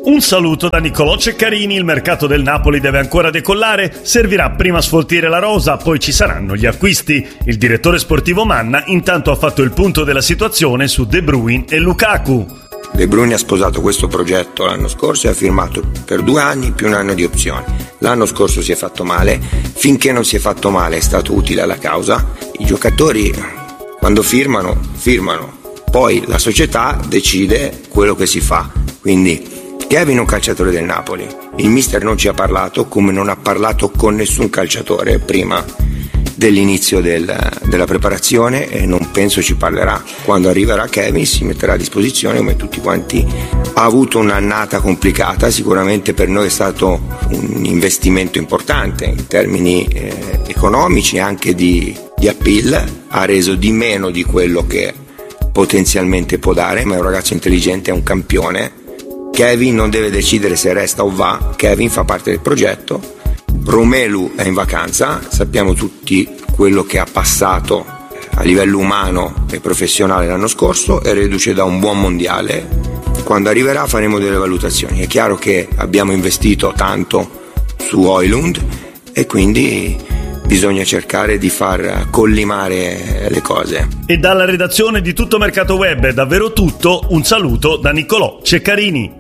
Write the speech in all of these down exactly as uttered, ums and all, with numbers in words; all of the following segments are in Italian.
Un saluto da Niccolò Ceccarini. Il mercato del Napoli deve ancora decollare, servirà prima sfoltire la rosa, poi ci saranno gli acquisti. Il direttore sportivo Manna intanto ha fatto il punto della situazione su De Bruyne e Lukaku. De Bruyne ha sposato questo progetto l'anno scorso e ha firmato per due anni più un anno di opzioni. L'anno scorso si è fatto male, finché non si è fatto male è stato utile alla causa. I giocatori quando firmano, firmano, poi la società decide quello che si fa. Quindi Kevin è un calciatore del Napoli, il mister non ci ha parlato come non ha parlato con nessun calciatore prima dell'inizio del, della preparazione e non penso ci parlerà. Quando arriverà Kevin si metterà a disposizione come tutti quanti. Ha avuto un'annata complicata, sicuramente per noi è stato un investimento importante in termini eh, economici e anche di, di appeal, ha reso di meno di quello che potenzialmente può dare, ma è un ragazzo intelligente, è un campione. Kevin non deve decidere se resta o va, Kevin fa parte del progetto. Romelu è in vacanza, sappiamo tutti quello che ha passato a livello umano e professionale l'anno scorso, è reduce da un buon mondiale. Quando arriverà faremo delle valutazioni. È chiaro che abbiamo investito tanto su Højlund e quindi bisogna cercare di far collimare le cose. E dalla redazione di Tutto Mercato Web è davvero tutto. Un saluto da Niccolò Ceccarini.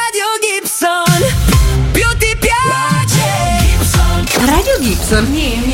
Radio Gibson.